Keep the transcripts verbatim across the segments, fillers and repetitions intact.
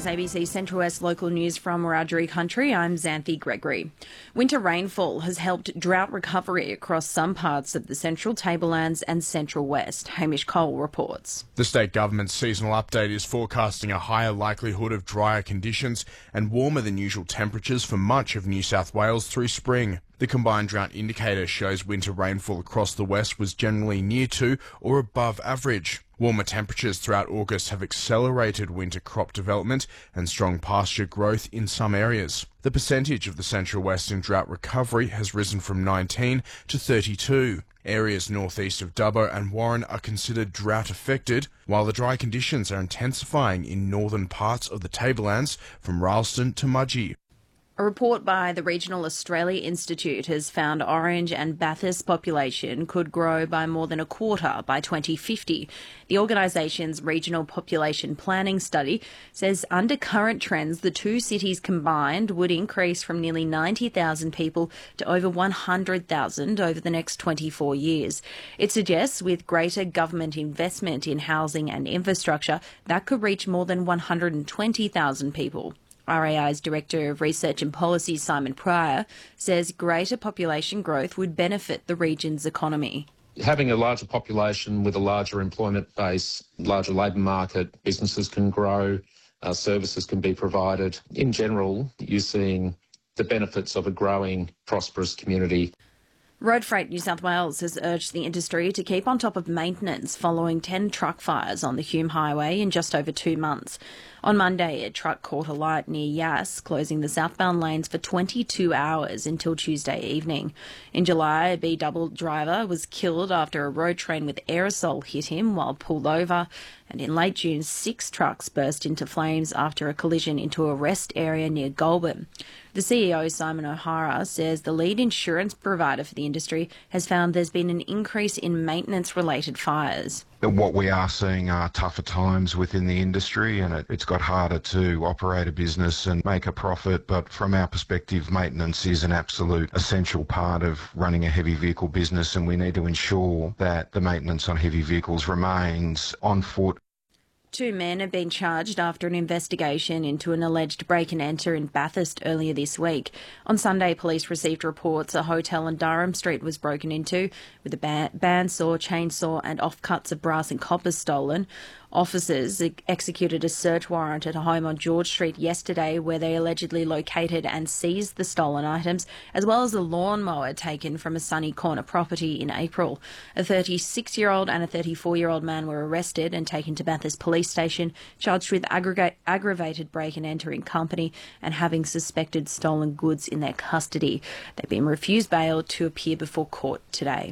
is A B C Central West local news from Wiradjuri country. I'm Xanthi Gregory. Winter rainfall has helped drought recovery across some parts of the central tablelands and central west. Hamish Cole reports. The state government's seasonal update is forecasting a higher likelihood of drier conditions and warmer than usual temperatures for much of New South Wales through spring. The combined drought indicator shows winter rainfall across the west was generally near to or above average. Warmer temperatures throughout August have accelerated winter crop development and strong pasture growth in some areas. The percentage of the Central West in drought recovery has risen from nineteen to thirty-two. Areas northeast of Dubbo and Warren are considered drought affected, while the dry conditions are intensifying in northern parts of the tablelands from Ralston to Mudgee. A report by the Regional Australia Institute has found Orange and Bathurst population could grow by more than a quarter by twenty fifty. The organisation's regional population planning study says under current trends, the two cities combined would increase from nearly ninety thousand people to over one hundred thousand over the next twenty-four years. It suggests with greater government investment in housing and infrastructure, that could reach more than one hundred twenty thousand people. R A I's Director of Research and Policy, Simon Pryor, says greater population growth would benefit the region's economy. Having a larger population with a larger employment base, larger labour market, businesses can grow, uh, services can be provided. In general, you're seeing the benefits of a growing, prosperous community. Road Freight New South Wales has urged the industry to keep on top of maintenance following ten truck fires on the Hume Highway in just over two months. On Monday, a truck caught alight near Yass, closing the southbound lanes for twenty-two hours until Tuesday evening. In July, a B-double driver was killed after a road train with aerosol hit him while pulled over. And in late June, six trucks burst into flames after a collision into a rest area near Goulburn. The C E O, Simon O'Hara, says the lead insurance provider for the industry has found there's been an increase in maintenance-related fires. What we are seeing are tougher times within the industry, and it, it's got harder to operate a business and make a profit. But from our perspective, maintenance is an absolute essential part of running a heavy vehicle business, and we need to ensure that the maintenance on heavy vehicles remains on foot. Two men have been charged after an investigation into an alleged break-and-enter in Bathurst earlier this week. On Sunday, police received reports a hotel on Durham Street was broken into, with a bandsaw, chainsaw and offcuts of brass and copper stolen. Officers executed a search warrant at a home on George Street yesterday where they allegedly located and seized the stolen items, as well as a lawnmower taken from a Sunny Corner property in April. A thirty-six-year-old and a thirty-four-year-old man were arrested and taken to Bathurst Police Station, charged with aggregate, aggravated break-and-enter in company and having suspected stolen goods in their custody. They've been refused bail to appear before court today.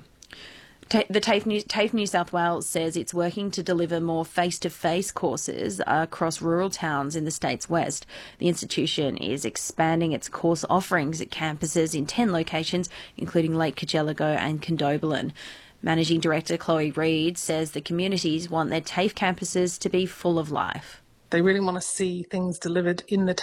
The TAFE New, TAFE New South Wales says it's working to deliver more face-to-face courses across rural towns in the state's west. The institution is expanding its course offerings at campuses in ten locations, including Lake Cargelligo and Condobolin. Managing Director Chloe Reid says the communities want their TAFE campuses to be full of life. They really want to see things delivered in the